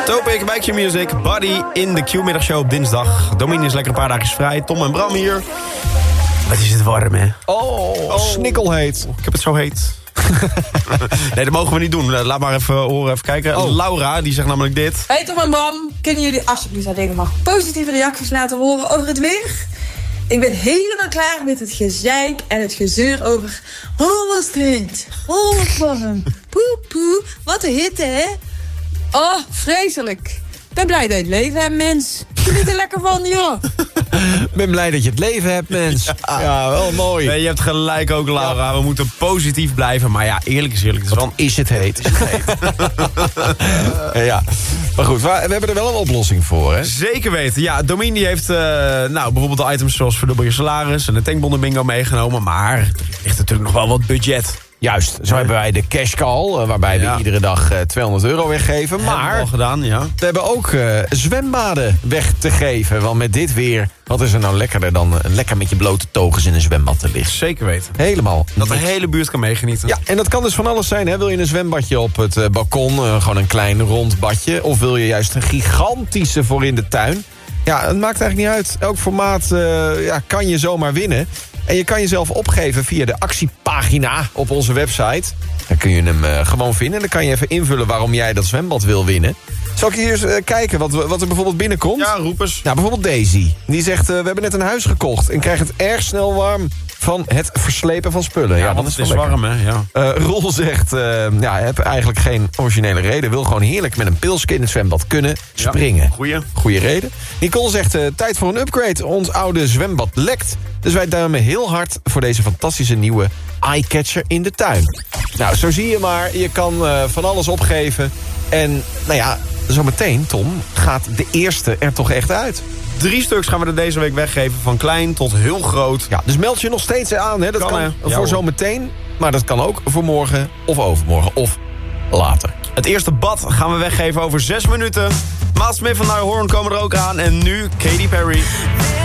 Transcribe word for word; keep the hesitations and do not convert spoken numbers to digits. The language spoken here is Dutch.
Topic bij Q-Music. Buddy in de Q-middagshow op dinsdag. Domien is lekker een paar dagjes vrij. Tom en Bram hier. Wat is het warm, hè? Oh, oh. Snikkelheet. Ik heb het zo heet. Nee, dat mogen we niet doen. Laat maar even horen, even kijken. Oh. Laura, die zegt namelijk dit. Hey Tom en Bram, kunnen jullie alsjeblieft helemaal positieve reacties laten horen over het weer? Ik ben helemaal klaar met het gezeik en het gezeur over... Oh, wat streent. Oh, wat warm. Poe, poe. Wat een hitte, hè? Oh, vreselijk. Ik ben blij dat je het leven hebt, mens. Geniet er lekker van, joh. Ik ben blij dat je het leven hebt, mens. Ja, ja wel mooi. Nee, je hebt gelijk ook, Laura. Ja. We moeten positief blijven. Maar ja, eerlijk is eerlijk. Het is, wel... is het heet. Is het heet. Ja. Maar goed, we hebben er wel een oplossing voor, hè? Zeker weten. Ja, Domien die heeft uh, nou, bijvoorbeeld de items zoals verdubbel je salaris... en de tankbonnen bingo meegenomen. Maar er ligt natuurlijk nog wel wat budget. Juist, zo hebben wij de cash call, waarbij ja. we iedere dag uh, tweehonderd euro weggeven. Maar hebben we al gedaan, ja. We hebben ook uh, zwembaden weg te geven. Want met dit weer, wat is er nou lekkerder dan uh, lekker met je blote togens in een zwembad te liggen? Zeker weten. Helemaal. Dat de hele buurt kan meegenieten. Ja, en dat kan dus van alles zijn. Hè? Wil je een zwembadje op het uh, balkon, uh, gewoon een klein rond badje? Of wil je juist een gigantische voor in de tuin? Ja, het maakt eigenlijk niet uit. Elk formaat uh, ja, kan je zomaar winnen. En je kan jezelf opgeven via de actiepagina op onze website. Dan kun je hem uh, gewoon vinden. En dan kan je even invullen waarom jij dat zwembad wil winnen. Zal ik hier eens uh, kijken wat, wat er bijvoorbeeld binnenkomt? Ja, roep eens. Nou, bijvoorbeeld Daisy. Die zegt, uh, we hebben net een huis gekocht... en krijgen het erg snel warm van het verslepen van spullen. Ja, ja want het is warm, hè? Ja. Uh, Roel zegt, uh, ja, heb eigenlijk geen originele reden. Wil gewoon heerlijk met een pilsje in het zwembad kunnen springen. Ja, goeie. Goeie reden. Nicole zegt, uh, tijd voor een upgrade. Ons oude zwembad lekt. Dus wij duimen heel hard voor deze fantastische nieuwe eyecatcher in de tuin. Nou, zo zie je maar. Je kan uh, van alles opgeven. En, nou ja, zometeen, Tom, gaat de eerste er toch echt uit. Drie stuks gaan we er deze week weggeven. Van klein tot heel groot. Ja, dus meld je nog steeds aan. Hè? Dat kan, kan hè? voor ja, zometeen. Maar dat kan ook voor morgen of overmorgen. Of later. Het eerste bad gaan we weggeven over zes minuten. Maat Smith van Niall Horan komen er ook aan. En nu Katy Perry.